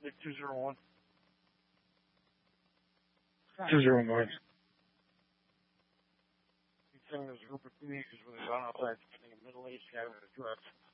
Like 201. 201. He's saying there's a group of teenagers with his on outside, a middle-aged guy with a dress.